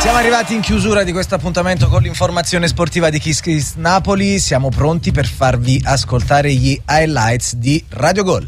Siamo arrivati in chiusura di questo appuntamento con l'informazione sportiva di Kiss Kiss Napoli. Siamo pronti per farvi ascoltare gli highlights di Radio Gol.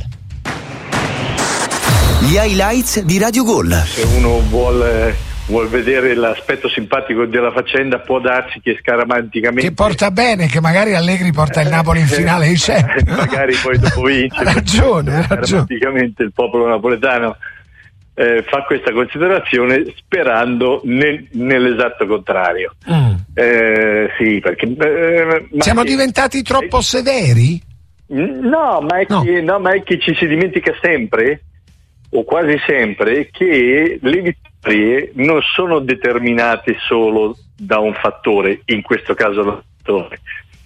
Gli highlights di Radio Gol. Se uno vuol vedere l'aspetto simpatico della faccenda, può darsi che scaramanticamente che porta bene, che magari Allegri porta il Napoli in finale di Champions. Magari poi dopo vince. Ha ragione. Scaramanticamente il popolo napoletano fa questa considerazione sperando nell'esatto contrario. Sì, perché siamo diventati troppo severi? No, ma è che ci si dimentica sempre, o quasi sempre, che le vittorie non sono determinate solo da un fattore, in questo caso lo fattore.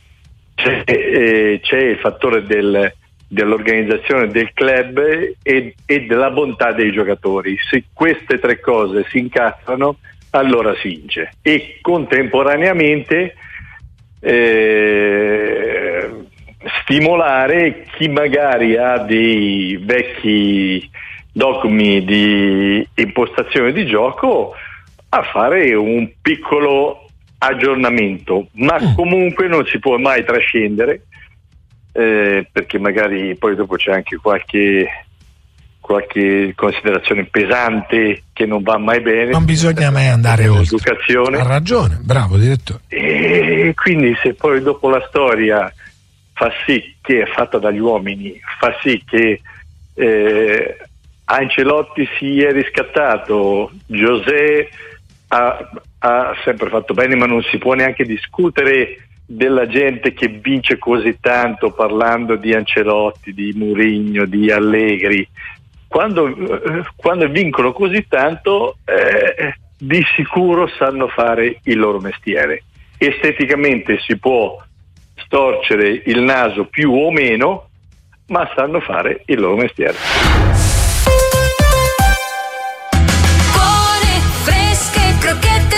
C'è il fattore dell'organizzazione del club e della bontà dei giocatori. Se queste tre cose si incastrano, allora si vince. E contemporaneamente stimolare chi magari ha dei vecchi dogmi di impostazione di gioco a fare un piccolo aggiornamento, ma comunque non si può mai trascendere, perché magari poi dopo c'è anche qualche considerazione pesante che non va mai bene. Non bisogna mai andare oltre. L'educazione. Ha ragione, bravo direttore. E quindi se poi dopo la storia fa sì che è fatta dagli uomini, fa sì che Ancelotti si è riscattato, José ha sempre fatto bene, ma non si può neanche discutere della gente che vince così tanto parlando di Ancelotti, di Mourinho, di Allegri. Quando vincono così tanto, di sicuro sanno fare il loro mestiere. Esteticamente si può storcere il naso più o meno, ma sanno fare il loro mestiere. Buone, fresche, crocchette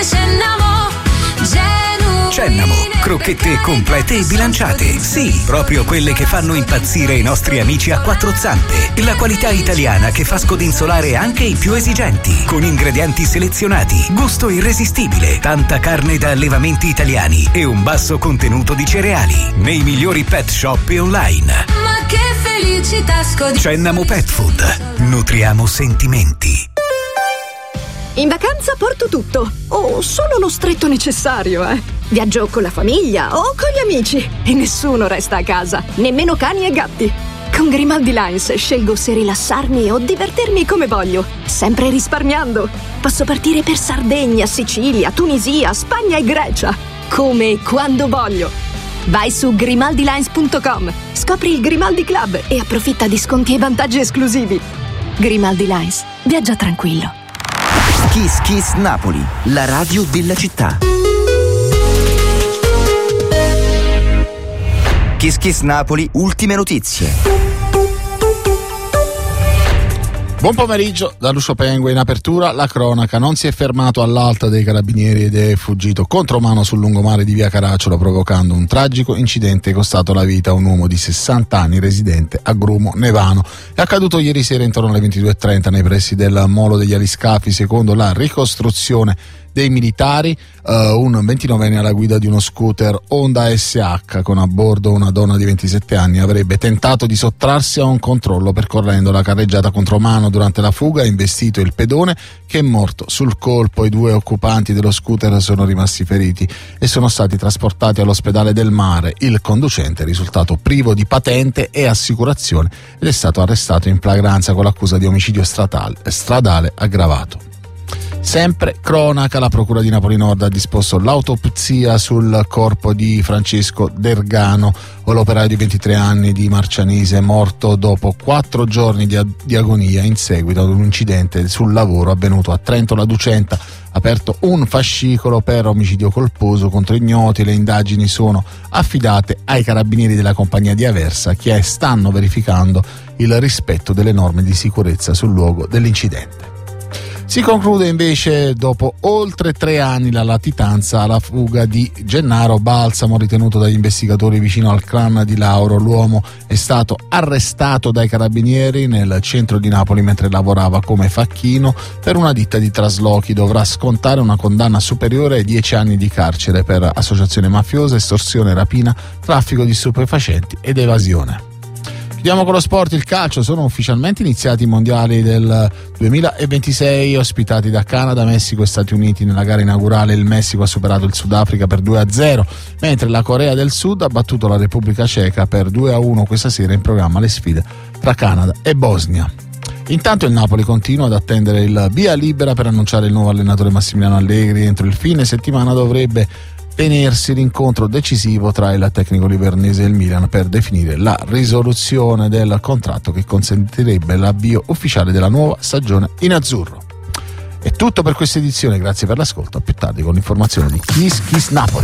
Cennamo, crocchette complete e bilanciate. Sì, proprio quelle che fanno impazzire i nostri amici a quattro zampe. La qualità italiana che fa scodinzolare anche i più esigenti. Con ingredienti selezionati, gusto irresistibile, tanta carne da allevamenti italiani e un basso contenuto di cereali. Nei migliori pet shop e online. Ma che felicità Cennamo Pet Food. Nutriamo sentimenti. In vacanza porto tutto, o solo lo stretto necessario, Viaggio con la famiglia o con gli amici e nessuno resta a casa, nemmeno cani e gatti. Con Grimaldi Lines scelgo se rilassarmi o divertirmi come voglio, sempre risparmiando. Posso partire per Sardegna, Sicilia, Tunisia, Spagna e Grecia, come e quando voglio. Vai su grimaldilines.com, scopri il Grimaldi Club e approfitta di sconti e vantaggi esclusivi. Grimaldi Lines, viaggia tranquillo. Kiss Kiss Napoli, la radio della città. Kiss Kiss Napoli, ultime notizie. Buon pomeriggio da Lucio Pengue. In apertura la cronaca: non si è fermato all'alta dei carabinieri ed è fuggito contromano sul lungomare di via Caracciolo, provocando un tragico incidente costato la vita a un uomo di 60 anni residente a Grumo Nevano. È accaduto ieri sera intorno alle 22:30 nei pressi del molo degli aliscafi. Secondo la ricostruzione dei militari, un 29enne alla guida di uno scooter Honda SH con a bordo una donna di 27 anni avrebbe tentato di sottrarsi a un controllo percorrendo la carreggiata contromano. Durante la fuga ha investito il pedone, che è morto sul colpo. I due occupanti dello scooter sono rimasti feriti e sono stati trasportati all'ospedale del Mare. Il conducente è risultato privo di patente e assicurazione ed è stato arrestato in flagranza con l'accusa di omicidio stradale aggravato. Sempre cronaca, la Procura di Napoli Nord ha disposto l'autopsia sul corpo di Francesco Dergano, l'operaio di 23 anni di Marcianise, morto dopo 4 giorni di agonia in seguito ad un incidente sul lavoro avvenuto a Trento La Ducenta. Aperto un fascicolo per omicidio colposo contro ignoti. Le indagini sono affidate ai carabinieri della compagnia di Aversa, che stanno verificando il rispetto delle norme di sicurezza sul luogo dell'incidente. Si conclude invece dopo oltre 3 anni la latitanza alla fuga di Gennaro Balsamo, ritenuto dagli investigatori vicino al clan di Lauro. L'uomo è stato arrestato dai carabinieri nel centro di Napoli mentre lavorava come facchino per una ditta di traslochi. Dovrà scontare una condanna superiore ai 10 anni di carcere per associazione mafiosa, estorsione, rapina, traffico di stupefacenti ed evasione. Chiudiamo con lo sport, il calcio. Sono ufficialmente iniziati i mondiali del 2026 ospitati da Canada, Messico e Stati Uniti. Nella gara inaugurale il Messico ha superato il Sudafrica per 2-0, mentre la Corea del Sud ha battuto la Repubblica Ceca per 2-1. Questa sera in programma le sfide tra Canada e Bosnia. Intanto il Napoli continua ad attendere il via libera per annunciare il nuovo allenatore Massimiliano Allegri. Entro il fine settimana dovrebbe tenersi l'incontro decisivo tra il tecnico livornese e il Milan per definire la risoluzione del contratto che consentirebbe l'avvio ufficiale della nuova stagione in azzurro. È tutto per questa edizione, grazie per l'ascolto, a più tardi con l'informazione di Kiss Napoli.